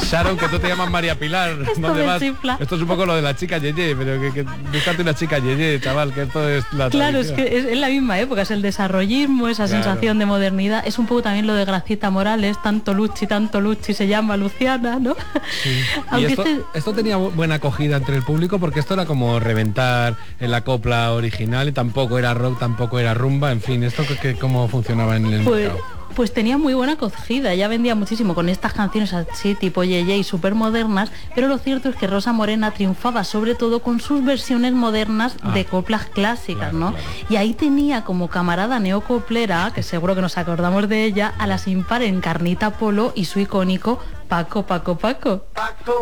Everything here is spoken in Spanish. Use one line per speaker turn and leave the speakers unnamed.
Sharon, que tú te llamas María Pilar. ¿Dónde vas? Esto es un poco lo de la chica Yeye, pero que búscate una chica Yeye, chaval, que esto es la
Claro,
tradición.
es que es la misma época, es el desarrollismo, esa sensación de modernidad. Es un poco también lo de Gracieta Morales, tanto Luchi se llama Luciana, ¿no?
Sí.
Aunque
Y esto tenía buena acogida entre el público, porque esto era como reventar en la copla original y tampoco era rock, tampoco era rumba, en fin, esto cómo funcionaba en el mercado.
Pues tenía muy buena acogida, ya vendía muchísimo con estas canciones así tipo Yeye y súper modernas, pero lo cierto es que Rosa Morena triunfaba sobre todo con sus versiones modernas de coplas clásicas, claro, ¿no? Claro. Y ahí tenía como camarada neocoplera, que seguro que nos acordamos de ella, a la sin par Encarnita Polo y su icónico Paco.